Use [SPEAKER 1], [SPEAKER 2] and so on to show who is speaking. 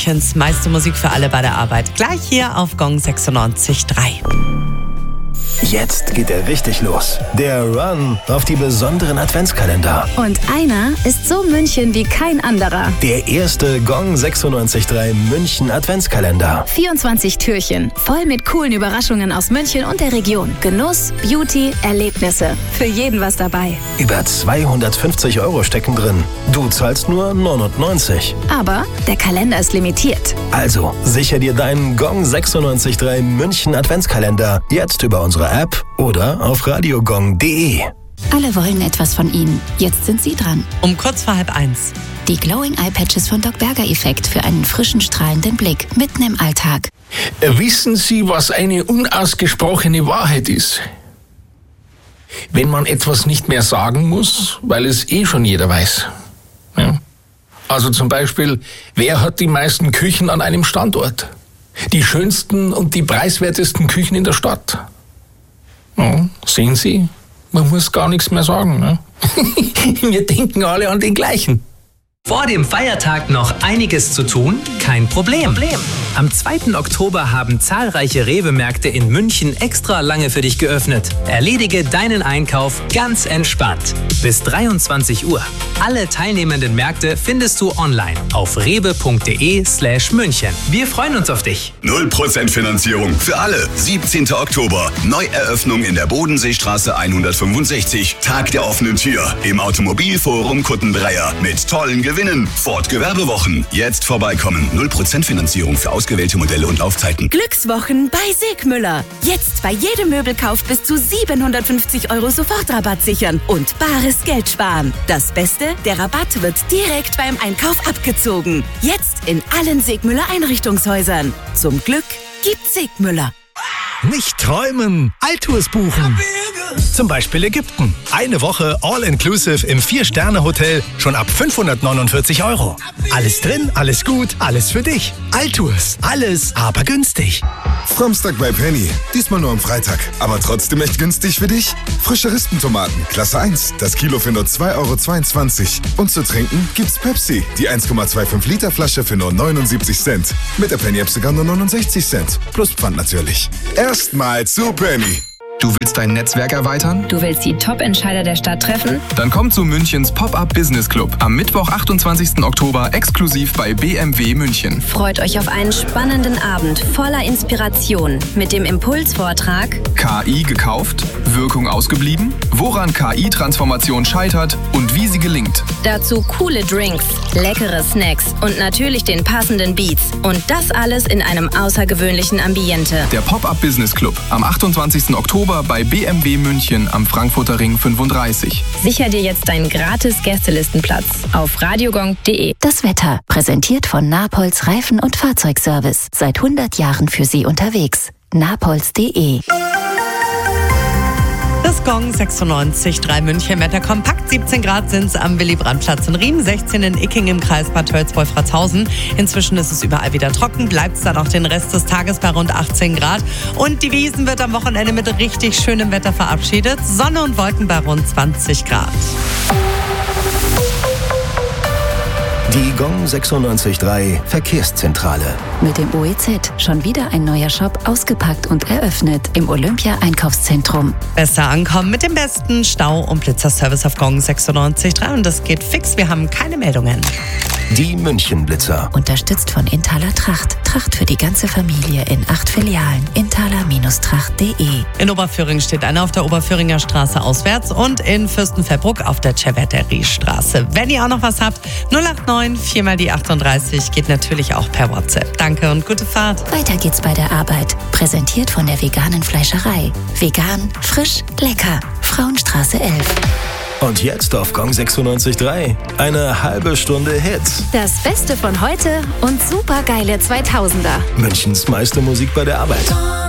[SPEAKER 1] Münchens meiste Musik für alle bei der Arbeit. Gleich hier auf Gong 96.3.
[SPEAKER 2] Jetzt geht er richtig los. Der Run auf die besonderen Adventskalender.
[SPEAKER 3] Und einer ist so München wie kein anderer.
[SPEAKER 2] Der erste Gong 96.3 München Adventskalender.
[SPEAKER 3] 24 Türchen, voll mit coolen Überraschungen aus München und der Region. Genuss, Beauty, Erlebnisse. Für jeden was dabei.
[SPEAKER 2] Über 250 € stecken drin. Du zahlst nur 99.
[SPEAKER 3] Aber der Kalender ist limitiert.
[SPEAKER 2] Also, sicher dir deinen Gong 96.3 München Adventskalender jetzt über unsere App oder auf radiogong.de.
[SPEAKER 4] Alle wollen etwas von Ihnen. Jetzt sind Sie dran.
[SPEAKER 1] Um kurz vor 12:30.
[SPEAKER 4] Die Glowing Eye Patches von Doc Berger Effekt für einen frischen, strahlenden Blick mitten im Alltag.
[SPEAKER 5] Wissen Sie, was eine unausgesprochene Wahrheit ist? Wenn man etwas nicht mehr sagen muss, weil es schon jeder weiß. Ja? Also zum Beispiel, wer hat die meisten Küchen an einem Standort? Die schönsten und die preiswertesten Küchen in der Stadt. Ja, sehen Sie, man muss gar nichts mehr sagen. Ne? Wir denken alle an den gleichen.
[SPEAKER 6] Vor dem Feiertag noch einiges zu tun? Kein Problem. Am 2. Oktober haben zahlreiche Rewe-Märkte in München extra lange für dich geöffnet. Erledige deinen Einkauf ganz entspannt. Bis 23 Uhr. Alle teilnehmenden Märkte findest du online auf rewe.de/München. Wir freuen uns auf dich.
[SPEAKER 7] 0% Finanzierung für alle. 17. Oktober. Neueröffnung in der Bodenseestraße 165. Tag der offenen Tür. Im Automobilforum Kuttenbreier. Mit tollen Gewinnen. Ford Gewerbewochen. Jetzt vorbeikommen. 0% Finanzierung für ausgewählte Modelle und Laufzeiten.
[SPEAKER 8] Glückswochen bei Segmüller. Jetzt bei jedem Möbelkauf bis zu 750 € Sofortrabatt sichern und bares Geld sparen. Das Beste, der Rabatt wird direkt beim Einkauf abgezogen. Jetzt in allen Segmüller Einrichtungshäusern. Zum Glück gibt's Segmüller.
[SPEAKER 9] Nicht träumen, Alltours buchen. Zum Beispiel Ägypten. Eine Woche All-Inclusive im 4-Sterne-Hotel schon ab 549 €. Alles drin, alles gut, alles für dich. Alltours, alles aber günstig.
[SPEAKER 10] Samstag bei Penny. Diesmal nur am Freitag. Aber trotzdem echt günstig für dich? Frische Rispentomaten, Klasse 1. Das Kilo für nur 2,22 €. Und zu trinken gibt's Pepsi. Die 1,25 Liter Flasche für nur 79 Cent. Mit der Penny-App sogar nur 69 Cent. Plus Pfand natürlich. Erstmal zu Penny.
[SPEAKER 11] Du willst dein Netzwerk erweitern?
[SPEAKER 3] Du willst die Top-Entscheider der Stadt treffen?
[SPEAKER 11] Dann komm zu Münchens Pop-Up Business Club am Mittwoch, 28. Oktober, exklusiv bei BMW München.
[SPEAKER 3] Freut euch auf einen spannenden Abend voller Inspiration mit dem Impulsvortrag
[SPEAKER 11] KI gekauft? Wirkung ausgeblieben? Woran KI-Transformation scheitert und wie sie gelingt?
[SPEAKER 3] Dazu coole Drinks, leckere Snacks und natürlich den passenden Beats. Und das alles in einem außergewöhnlichen Ambiente.
[SPEAKER 11] Der Pop-Up Business Club am 28. Oktober bei BMW München am Frankfurter Ring 35.
[SPEAKER 3] Sicher dir jetzt deinen gratis Gästelistenplatz auf radiogong.de.
[SPEAKER 4] Das Wetter, präsentiert von Napolz Reifen- und Fahrzeugservice. Seit 100 Jahren für Sie unterwegs. napolz.de.
[SPEAKER 1] Das Gong 96.3 München Wetter kompakt. 17 Grad sind es am Willy-Brandt-Platz in Riem, 16 in Icking im Kreis Bad Tölz-Wolfratshausen. Inzwischen ist es überall wieder trocken, bleibt es dann auch den Rest des Tages bei rund 18 Grad. Und die Wiesn wird am Wochenende mit richtig schönem Wetter verabschiedet. Sonne und Wolken bei rund 20 Grad.
[SPEAKER 2] Die Gong 96.3 Verkehrszentrale.
[SPEAKER 4] Mit dem OEZ schon wieder ein neuer Shop ausgepackt und eröffnet im Olympia-Einkaufszentrum.
[SPEAKER 1] Besser ankommen mit dem besten Stau- und Blitzerservice auf Gong 96.3 und das geht fix, wir haben keine Meldungen.
[SPEAKER 2] Die München-Blitzer.
[SPEAKER 4] Unterstützt von Inthaler Tracht. Tracht für die ganze Familie in 8 Filialen. Inthaler-tracht.de.
[SPEAKER 1] In Oberföhring steht einer auf der Oberföhringer Straße auswärts und in Fürstenfeldbruck auf der Cerveteri-Straße. Wenn ihr auch noch was habt, 089 4 die 38 geht natürlich auch per WhatsApp. Danke und gute Fahrt.
[SPEAKER 4] Weiter geht's bei der Arbeit. Präsentiert von der veganen Fleischerei. Vegan, frisch, lecker. Frauenstraße 11.
[SPEAKER 2] Und jetzt auf Gong 96.3 eine halbe Stunde Hits.
[SPEAKER 3] Das Beste von heute und supergeile 2000er.
[SPEAKER 2] Münchens meiste Musik bei der Arbeit.